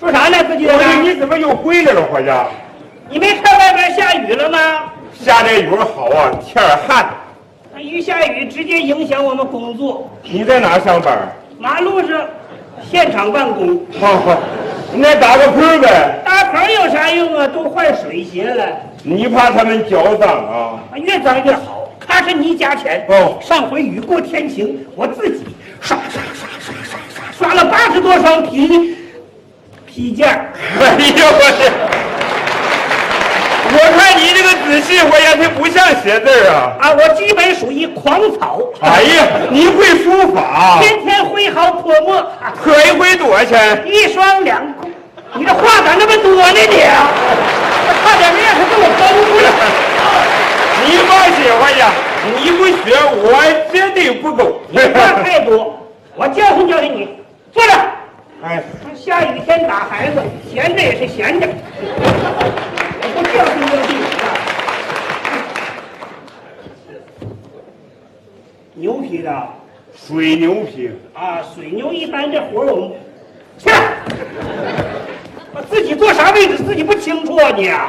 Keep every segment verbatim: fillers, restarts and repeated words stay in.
说啥呢，自己我说你怎么又回来了，伙计？ 你没看外边下雨了吗？ 下这雨好啊，天儿旱。 那一下雨直接影响我们工作。 你在哪上班？ 马路上，现场办公。 好好，你再打个盆呗。 打盆有啥用啊？都换水鞋了。 你怕他们脚脏啊？ 越脏越好。看是你加钱哦。 上回雨过天晴，我自己刷刷刷刷刷刷刷了八十多双皮皮件。 哎呦我去！我看你这个仔细，我也是不像写字啊。 啊，我基本属于狂草。 哎呀，你会书法？ 天天挥毫泼墨。 刻一回多少钱？ 一双两。你这话咋那么多呢你？我差点没让他给我崩了。 你放心，伙计，你不学，我绝对不够。 你话太多，我教训教训你。坐着。 哎， 下雨天打孩子，闲着也是闲着。我不教训教训你。牛皮的。 水牛皮。 啊，水牛一般这活儿我们去。我自己坐啥位置自己不清楚啊你啊？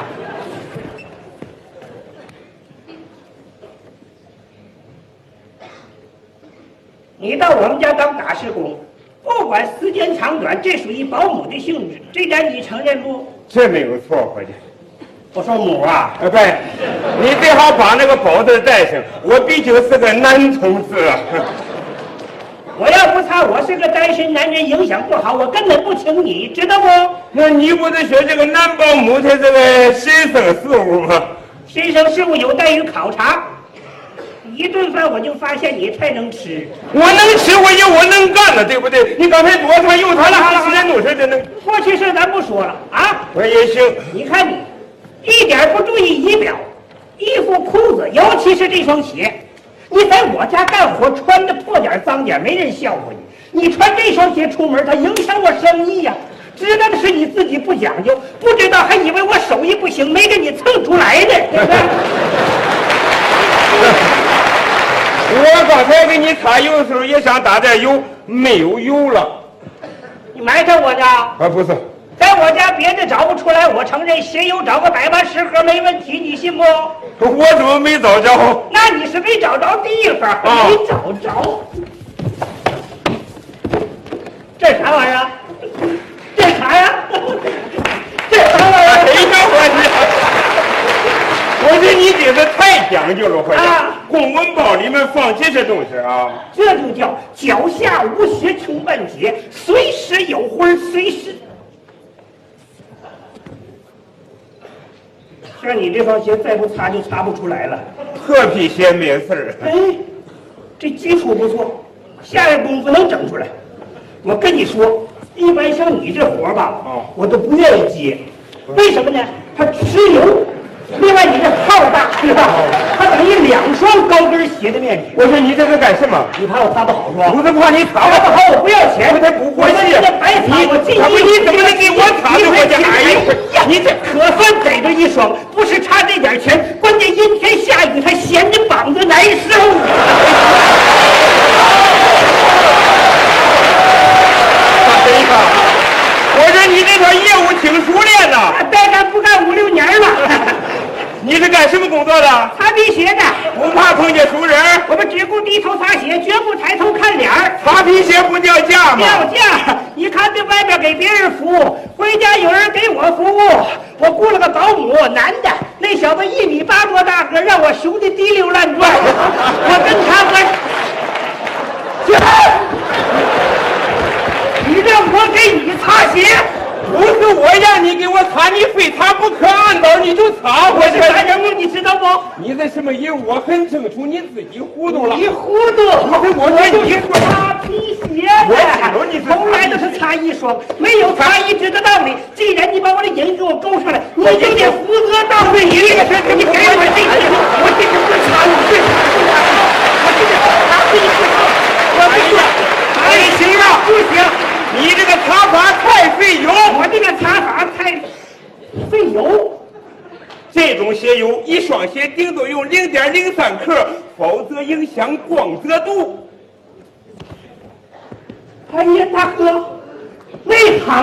你到我们家当打石工，不管时间长短，这属于保姆的性质，这点你承认不？ 这没有错，伙计。 我说母啊， 哎对，你最好把那个宝字带上，我毕竟是个男同志啊。 我要不擦，我是个单身男人，影响不好，我根本不请你，知道不？ 那你不得学这个男保姆他这个新生事物吗？ 新生事物有待于考察。一顿饭我就发现你太能吃， 我能吃，我有我能干的，对不对？你刚才左传右传了，好了好了，弄事真能。 过去事咱不说了啊。 我也行。 你看你，一点不注意仪表，衣服裤子，尤其是这双鞋，你在我家干活穿的破点脏点，没人笑话你。你穿这双鞋出门，它影响我生意呀、啊。知道的是你自己不讲究，不知道还以为我手艺不行，没给你蹭出来呢。 我刚才给你擦油的时候也想打点油，没有油了。 你埋汰我呢？ 啊，不是， 在我家别的找不出来，我承认鞋油找个百八十盒没问题，你信不？ 我怎么没找着？ 那你是没找着地方， 啊、 没找着。这啥玩意儿？这啥呀？这啥玩意儿？ 哎呀，我我说你这个太讲究了，伙计。 啊， 公文包里面放这些东西啊， 这就叫脚下无鞋穷半截，随时有魂，随时。像你这双鞋再不擦就擦不出来了。 破皮鞋没事儿。 哎，这基础不错，下点功夫能整出来。我跟你说，一般像你这活吧， 哦， 我都不愿意接。为什么呢？它吃油。另外，你这号大是吧？它等于两双高跟鞋的面积。 我说你这是干什么？ 你怕我擦不好是吧？ 不是怕你擦不好，我不要钱， 我才不过气。 我这白擦，我进你你怎么能给我擦的？我这哎呀， 你这可算逮着一双，不是差这点钱，关键阴天下雨还闲着膀子难受。 哎呀，我说你这套业务挺熟练呐， 待干不干五六年了。 你是干什么工作的？ 擦皮鞋的。 不怕碰见熟人？ 我们只顾低头擦鞋，绝不抬头看脸儿。 擦皮鞋不掉价吗？ 掉价！你看在外边给别人服务，回家有人给我服务。我雇了个保姆，男的，那小子一米八多大个，让我熊的滴溜乱转。我跟他我，你让我给你擦鞋。 不是我让你给我擦，你非擦不可，按道你就擦。 我是啥人物，你知道不？ 你这什么人物我很清楚，你自己糊涂了。 你糊涂！ 我说你擦皮鞋我知道你是从来都是擦一双，没有擦一只的道理。既然你把我的瘾给我勾上来，你就得负责到位。你这个事，你给我这个，我这个不擦，我这我这个擦不行，我不行， 哎行了， 不行。 你这个擦法太费油， 我这个擦法太费油。 这种鞋油一双鞋顶多用零点零三克，否则影响光泽度。 哎呀，大哥，那行